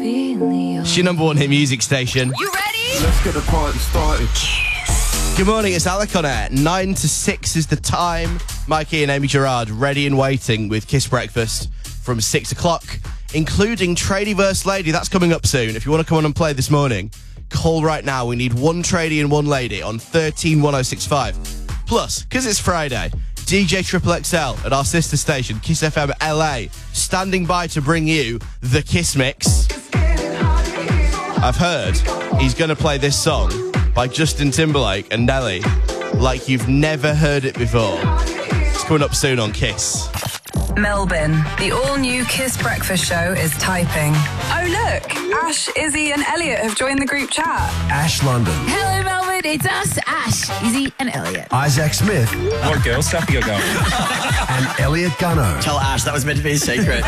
It's your number one hit music station. You ready? Let's get the party started. Good morning, it's Alec on air. 9 to 6 is the time. Mikey and Amy Gerard ready and waiting with Kiss Breakfast from 6 o'clock, including Tradie vs. Lady. That's coming up soon. If you want to come on and play this morning, call right now. We need one tradie and one lady on 131065. Plus, because it's Friday, DJ Triple XL at our sister station, Kiss FM LA, standing by to bring you the Kiss Mix. I've heard he's going to play this song by Justin Timberlake and Nelly like you've never heard it before. It's coming up soon on Kiss. Melbourne, the all-new Kiss Breakfast show is typing. Oh, look, Ash, Izzy and Elliot have joined the group chat. Ash London. Hello, Melbourne. It's us, Ash, Izzy and Elliot. Isaac Smith. What girl stuff you got going? And Elliot Gunno. Tell Ash that was meant to be a secret.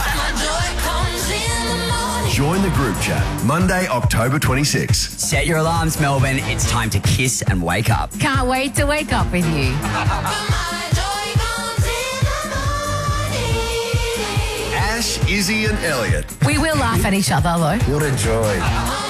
Join the group chat Monday, October 26. Set your alarms, Melbourne. It's time to kiss and wake up. Can't wait to wake up with you. Ash, Izzy and Elliot. We will laugh at each other, though. What a joy.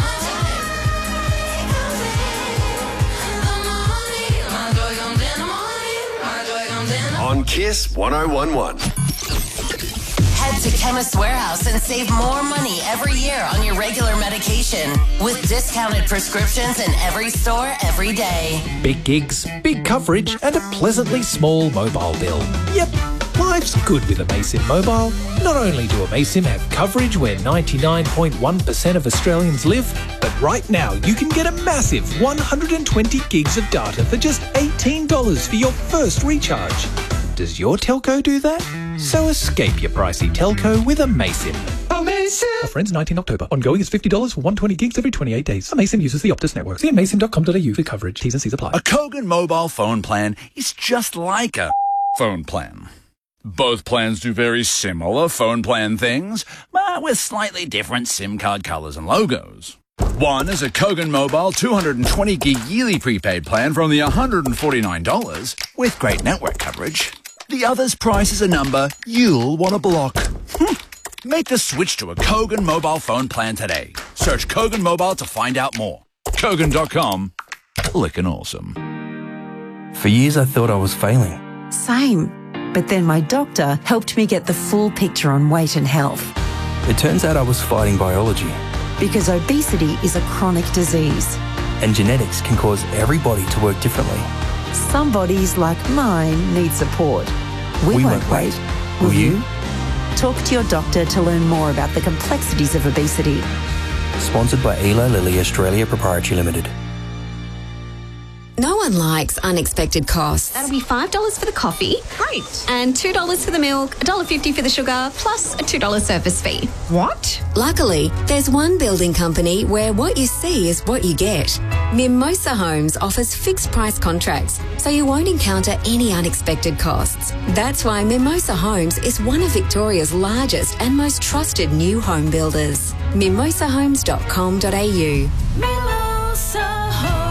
On Kiss 1011. Head to Chemist Warehouse and save more money every year on your regular medication with discounted prescriptions in every store every day. Big gigs, big coverage, and a pleasantly small mobile bill. Yep, life's good with Amasim Mobile. Not only do Amasim have coverage where 99.1% of Australians live, but right now you can get a massive 120 gigs of data for just $18 for your first recharge. Does your telco do that? So escape your pricey telco with Amasim. Amasim! Offer ends 19 October. Ongoing is $50 for 120 gigs every 28 days. Amasim uses the Optus network. See amasim.com.au for coverage. T's and C's apply. A Kogan mobile phone plan is just like a phone plan. Both plans do very similar phone plan things, but with slightly different SIM card colours and logos. One is a Kogan Mobile 220 gig yearly prepaid plan for only $149 with great network coverage. The other's price is a number you'll want to block. Make the switch to a Kogan mobile phone plan today. Search Kogan Mobile to find out more. Kogan.com. Lickin' awesome. For years I thought I was failing. Same. But then my doctor helped me get the full picture on weight and health. It turns out I was fighting biology. Because obesity is a chronic disease. And genetics can cause every body to work differently. Some bodies, like mine, need support. We won't wait. Will you? Talk to your doctor to learn more about the complexities of obesity. Sponsored by Eli Lilly Australia Proprietary Limited. No one likes unexpected costs. That'll be $5 for the coffee. Great. And $2 for the milk, $1.50 for the sugar, plus a $2 service fee. What? Luckily, there's one building company where what you see is what you get. Mimosa Homes offers fixed price contracts, so you won't encounter any unexpected costs. That's why Mimosa Homes is one of Victoria's largest and most trusted new home builders. mimosahomes.com.au. Mimosa Homes.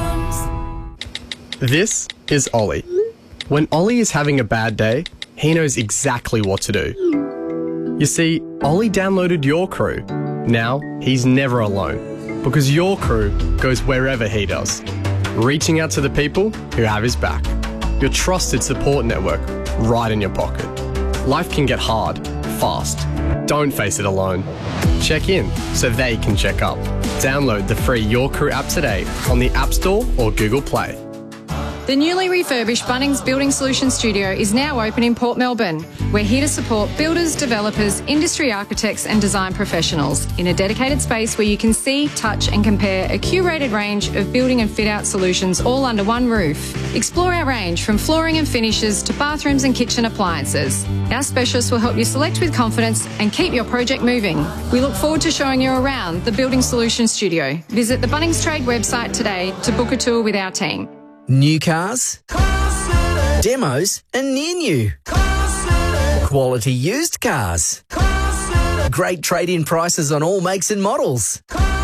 This is Ollie. When Ollie is having a bad day, he knows exactly what to do. You see, Ollie downloaded Your Crew. Now, he's never alone, because Your Crew goes wherever he does, reaching out to the people who have his back. Your trusted support network right in your pocket. Life can get hard, fast. Don't face it alone. Check in so they can check up. Download the free Your Crew app today on the App Store or Google Play. The newly refurbished Bunnings Building Solutions Studio is now open in Port Melbourne. We're here to support builders, developers, industry architects and design professionals in a dedicated space where you can see, touch and compare a curated range of building and fit-out solutions all under one roof. Explore our range from flooring and finishes to bathrooms and kitchen appliances. Our specialists will help you select with confidence and keep your project moving. We look forward to showing you around the Building Solutions Studio. Visit the Bunnings Trade website today to book a tour with our team. New cars, demos and near new, quality used cars, great trade-in prices on all makes and models.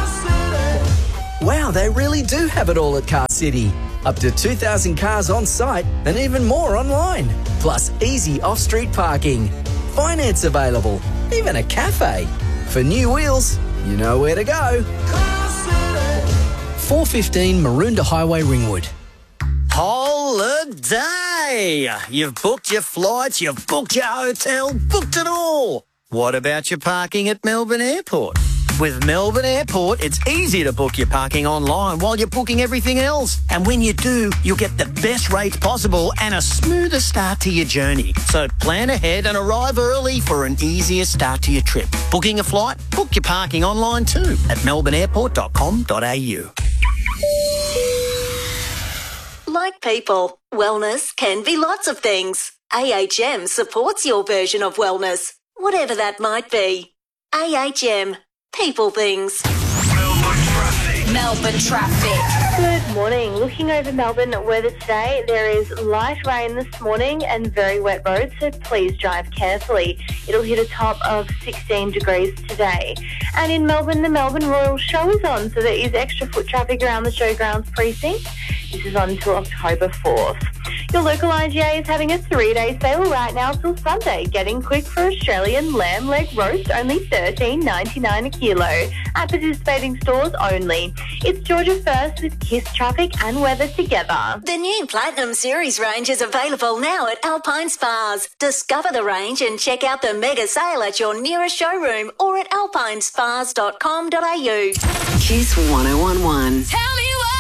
Wow, they really do have it all at Car City. Up to 2,000 cars on site and even more online. Plus easy off-street parking, finance available, even a cafe. For new wheels, you know where to go. 415 Maroondah Highway, Ringwood. Holiday! You've booked your flights, you've booked your hotel, booked it all. What about your parking at Melbourne Airport? With Melbourne Airport, it's easy to book your parking online while you're booking everything else. And when you do, you'll get the best rates possible and a smoother start to your journey. So plan ahead and arrive early for an easier start to your trip. Booking a flight? Book your parking online too at melbourneairport.com.au. Like people, wellness can be lots of things. AHM supports your version of wellness, whatever that might be. AHM, people things. Melbourne traffic. Good morning. Looking over Melbourne weather today, there is light rain this morning and very wet roads, so please drive carefully. It'll hit a top of 16 degrees today. And in Melbourne, the Melbourne Royal Show is on, so there is extra foot traffic around the Showgrounds precinct. This is on until October 4th. Your local IGA is having a 3-day sale right now till Sunday. Getting quick for Australian lamb leg roast, only $13.99 a kilo. At participating stores only. It's Georgia First with Kiss traffic and weather together. The new Platinum Series range is available now at Alpine Spas. Discover the range and check out the mega sale at your nearest showroom or at alpinespas.com.au. Kiss 1011. Tell me why.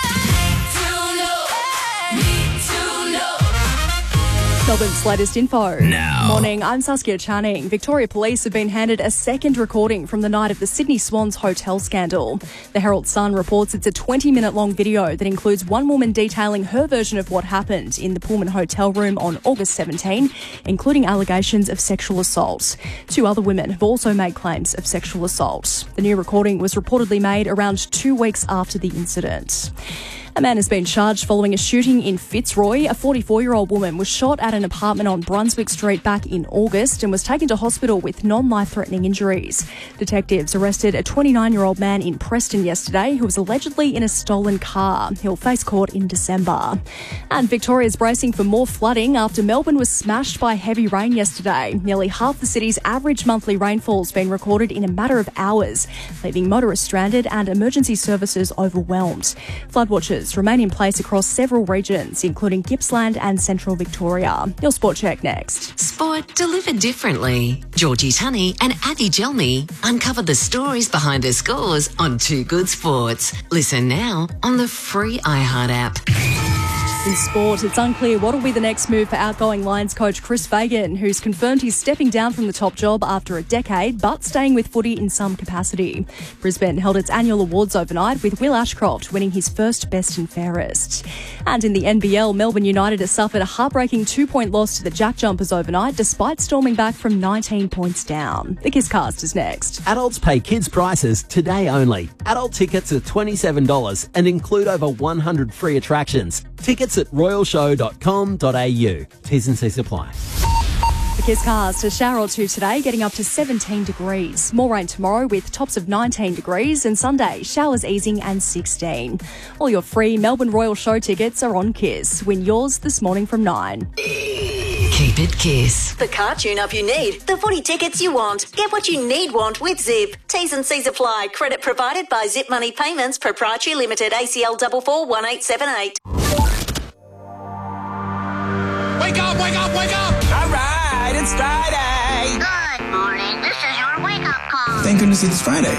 Melbourne's latest info. Now. Morning, I'm Saskia Channing. Victoria Police have been handed a second recording from the night of the Sydney Swans hotel scandal. The Herald Sun reports it's a 20-minute long video that includes one woman detailing her version of what happened in the Pullman hotel room on August 17, including allegations of sexual assault. 2 other women have also made claims of sexual assault. The new recording was reportedly made around 2 weeks after the incident. A man has been charged following a shooting in Fitzroy. A 44-year-old woman was shot at an apartment on Brunswick Street back in August and was taken to hospital with non-life-threatening injuries. Detectives arrested a 29-year-old man in Preston yesterday who was allegedly in a stolen car. He'll face court in December. And Victoria's bracing for more flooding after Melbourne was smashed by heavy rain yesterday. Nearly half the city's average monthly rainfall has been recorded in a matter of hours, leaving motorists stranded and emergency services overwhelmed. Floodwatchers remain in place across several regions, including Gippsland and Central Victoria. Your Sport Check next. Sport delivered differently. Georgie Tunney and Avi Gelmi uncover the stories behind the scores on Too Good Sports. Listen now on the free iHeart app. In sport, it's unclear what will be the next move for outgoing Lions coach Chris Fagan, who's confirmed he's stepping down from the top job after a decade, but staying with footy in some capacity. Brisbane held its annual awards overnight, with Will Ashcroft winning his first Best and Fairest. And in the NBL, Melbourne United has suffered a heartbreaking 2-point loss to the Jack Jumpers overnight, despite storming back from 19 points down. The Kisscast is next. Adults pay kids' prices today only. Adult tickets are $27 and include over 100 free attractions. Tickets at royalshow.com.au. T's and C's apply. The Kisscast, a shower or two today, getting up to 17 degrees. More rain tomorrow with tops of 19 degrees, and Sunday, showers easing and 16. All your free Melbourne Royal Show tickets are on Kiss. Win yours this morning from 9. Keep it Kiss. The car tune-up you need, the footy tickets you want. Get what you need want with Zip. T's and C's apply. Credit provided by Zip Money Payments, Proprietary Limited, ACL 441878. Wake up, wake up, wake up! All right, it's Friday. Good morning. This is your wake-up call. Thank goodness it's Friday.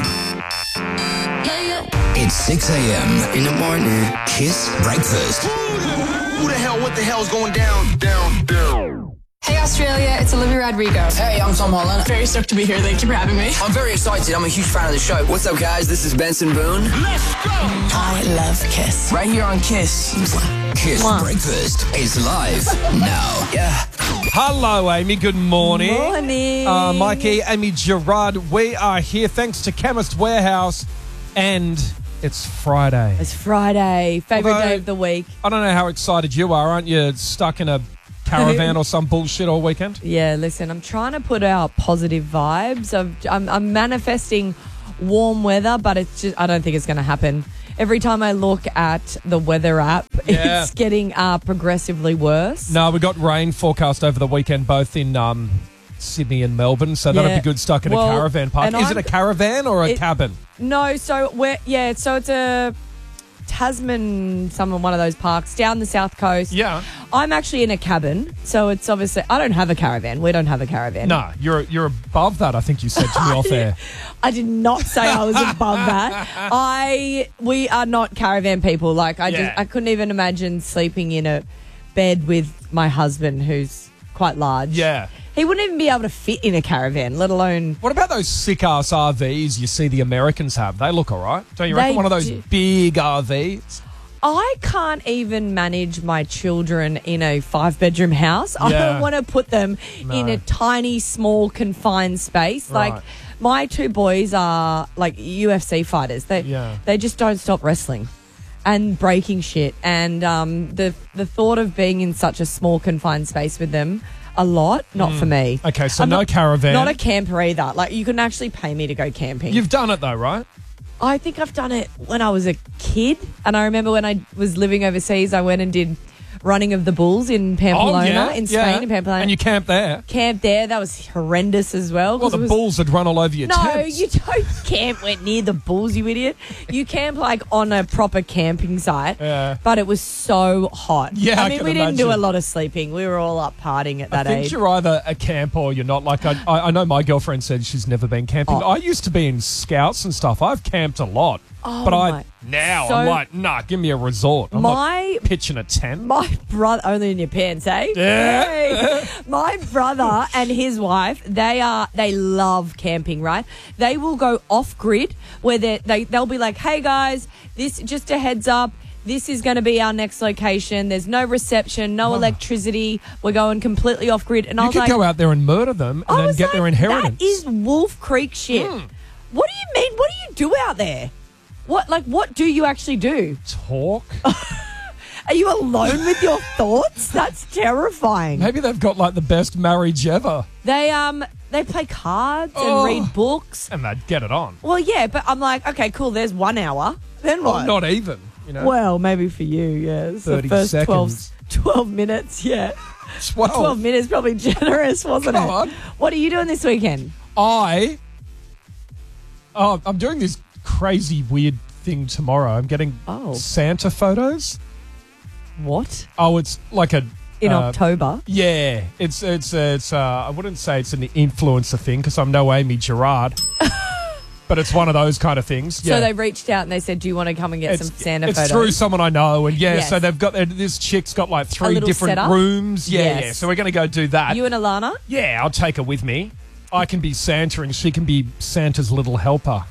It's 6 a.m. in the morning. Kiss breakfast. Who the hell, what the hell's going down? Hey Australia, it's Olivia Rodrigo. Hey, I'm Tom Holland. Very stoked to be here. Thank you for having me. I'm very excited. I'm a huge fan of the show. What's up, guys? This is Benson Boone. Let's go! I love Kiss. Right here on Kiss. Kiss Breakfast is live now. Yeah. Hello, Amy. Good morning. Morning. Mikey, Amy Gerard. We are here thanks to Chemist Warehouse, and it's Friday. It's Friday. Favourite day of the week. I don't know how excited you are. Aren't you stuck in a caravan or some bullshit all weekend? Yeah, listen, I'm trying to put out positive vibes. I'm manifesting warm weather, but it's just, I don't think it's going to happen. Every time I look at the weather app, it's getting progressively worse. No, we got rain forecast over the weekend, both in Sydney and Melbourne, so that'd Yeah. be good stuck in a Well, caravan park. and Is it a caravan or a cabin? No, so so it's a Tasman, one of those parks down the south coast. Yeah. I'm actually in a cabin, so it's obviously I don't have a caravan. We don't have a caravan. No, you're above that, I think you said to me off air. I did not say I was above that. We are not caravan people. Like I couldn't even imagine sleeping in a bed with my husband, who's quite large. Yeah. He wouldn't even be able to fit in a caravan, let alone. What about those sick-ass RVs you see the Americans have? They look all right. Don't you reckon? They One of those do. big RVs? I can't even manage my children in a 5-bedroom house. I Yeah. don't want to put them in No. a tiny, small, confined space. Right. Like, my 2 boys are like UFC fighters. They just don't stop wrestling and breaking shit. And the thought of being in such a small, confined space with them a lot, not for me. Okay, so I'm no caravan. Not Not a camper either. Like, you can actually pay me to go camping. You've done it though, right? I think I've done it when I was a kid. And I remember when I was living overseas, I went and did Running of the Bulls in Pamplona, in Spain, in Pamplona. And you camped there. Camped there. That was horrendous as well. Well, 'cause the it was- bulls would run all over your No, tents. you don't camp near the bulls, you idiot. You camp like on a proper camping site. Yeah. But it was so hot. Yeah, I I mean, can we didn't do a imagine. lot of sleeping. We were all up partying at I that think age. you're either a camper or you're not. Like I know my girlfriend said she's never been camping. Oh. I used to be in scouts and stuff. I've camped a lot. Oh, but my. I'm So- like, nah, give me a resort. I'm My- not pitching a tent. My brother, only in your pants, eh? Yeah. Hey. My brother and his wife, they love camping, right? They will go off grid where they'll be like, hey guys, this just a heads up. This is going to be our next location. There's no reception, no electricity. We're going completely off grid. And I You was could like, go out there and murder them and then get their inheritance. that is Wolf Creek shit. What do you mean? What do you do out there? What do you actually do? Talk. Are you alone with your thoughts? That's terrifying. Maybe they've got like the best marriage ever. They play cards Oh. and read books. And they'd get it on. Well, yeah, but I'm like, okay, cool. There's 1 hour. Then Well, what? not even. You know. Well, maybe for you, yeah. It's 30 the first seconds. 12 minutes, yeah. 12 minutes probably generous, wasn't Come it? on. What are you doing this weekend? I'm doing this crazy weird thing tomorrow. I'm getting Santa photos. What? Oh, it's like a In October? Yeah, it's I wouldn't say it's an influencer thing because I'm no Amy Gerard, but it's one of those kind of things. Yeah. So they reached out and they said, do you want to come and get some Santa it's photos? through someone I know, and Yes. so they've got this chick's got like 3 little different setup? rooms. Yeah, Yes. yeah. So we're going to go do that. You and Alana? Yeah, I'll take her with me. I can be Santa and she can be Santa's little helper.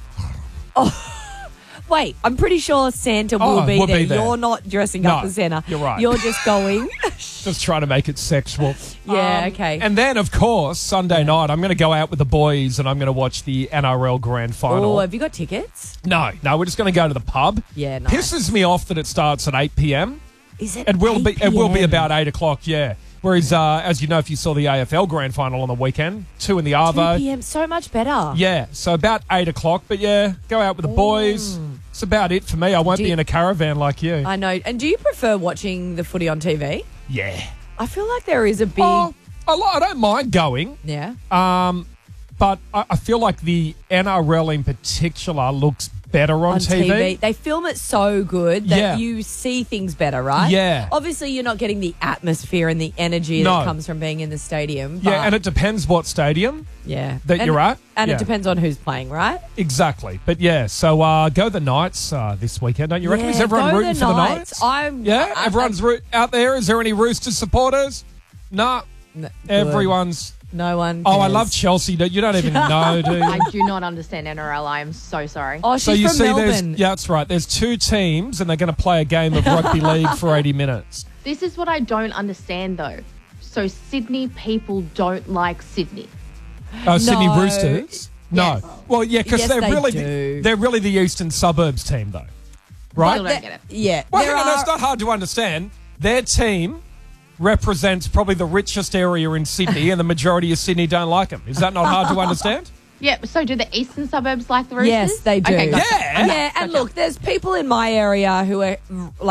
Wait, I'm pretty sure Santa will be we'll there. be there. You're not dressing up No, as Santa. you're right. You're just going. Just trying to make it sexual. Yeah, okay. And then, of course, Sunday night, I'm going to go out with the boys and I'm going to watch the NRL Grand Final. Oh, have you got tickets? No, we're just going to go to the pub. Yeah, nice. Pisses me off that it starts at 8 p.m. Is it? It will 8 be. It will be PM? about 8 o'clock. Yeah. Whereas, as you know, if you saw the AFL Grand Final on the weekend, 2 in the 2 Arvo. p.m. So much better. Yeah, so about 8 o'clock. But yeah, go out with the boys. It's about it for me. I won't Do be you- in a caravan like you. I know. And do you prefer watching the footy on TV? Yeah. I feel like there is a big. Oh, I don't mind going. Yeah. But I feel like the NRL in particular looks better on TV. They film it so good that Yeah. you see things better, right? Yeah. Obviously, you're not getting the atmosphere and the energy No. that comes from being in the stadium. But Yeah, and it depends what stadium yeah. that And- you're at. And Yeah. it depends on who's playing, right? Exactly. But yeah, so go the Knights this weekend, don't you reckon? Is Yeah, everyone go rooting the for the Knights. Knights? Yeah? Everyone's out there? Is there any Roosters supporters? No. Everyone's... No one Oh, I cares. love Chelsea. You don't even know, do you? I do not understand NRL. I am so sorry. Oh, So she's you from see, Melbourne. that's right. There's 2 teams, and they're going to play a game of rugby league for 80 minutes. This is what I don't understand, though. So Sydney people don't like Sydney. Oh, Sydney No. Roosters? No. Well, yeah, because Yes, they're they really do. they're really the eastern suburbs team, though, right? Still don't get it. Yeah. Well, there hang on, are- it's not hard to understand. Their team represents probably the richest area in Sydney, and the majority of Sydney don't like them. Is that not hard to understand? Yeah, so do the eastern suburbs like the Roosters? Yes, they do. Okay, gotcha. Yeah. Yeah, and look, there's people in my area who are like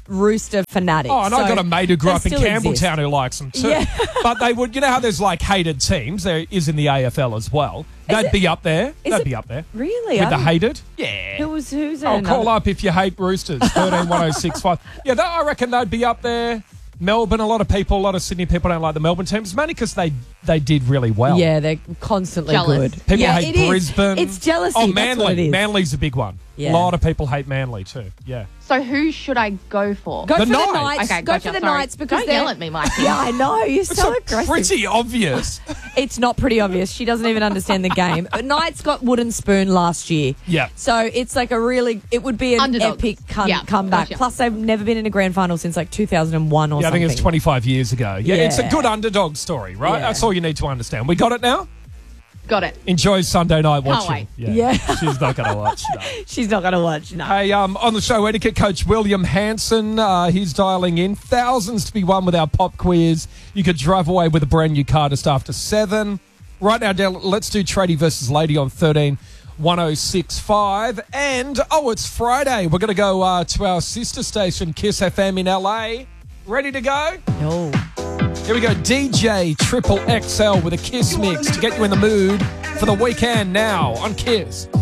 Rooster fanatics. Oh, and I got a mate who grew up in still Campbelltown exist. who likes them too. Yeah. But they would, you know how there's like hated teams? There is in the AFL as well. They'd be up there. They'd be up there. Really? With I the don't- hated? Yeah. Who's I'll call up if you hate Roosters, 131065. Yeah, I reckon they'd be up there. Melbourne, a lot of Sydney people don't like the Melbourne teams, mainly because they did really well. Yeah, they're constantly Jealous. good. People yeah, hate it is. Brisbane. It's jealousy. Oh, That's Manly. what it is. Manly's a big one. Yeah. A lot of people hate Manly too. Yeah. So who should I go for? Go The for the Knights. Knights. Okay, go gotcha, for the sorry. Knights because Don't they're... yell at me, Mikey. Yeah, I know. You're It's so aggressive. pretty obvious. It's not pretty obvious. She doesn't even understand the game. Knights got wooden spoon last year. Yeah. So it's like it would be an Underdogs. epic Yeah, comeback. gotcha. Plus, they've never been in a grand final since like 2001 or Yeah, I something. think it's 25 years ago. Yeah, it's a Yeah. good underdog story, right? Yeah. That's all you need to understand. We got it now? Got it. Enjoy Sunday night watching. wait. Yeah. She's not going to watch. No. She's not going to watch, no. Hey, on the show, etiquette coach William Hanson, he's dialing in. Thousands to be won with our pop quiz. You could drive away with a brand new car just after 7. Right now, Dale, let's do Tradie versus Lady on 131065. And, it's Friday. We're going to go to our sister station, Kiss FM in LA. Ready to go? No. Here we go, DJ Triple XL with a Kiss mix to get you in the mood for the weekend now on Kiss.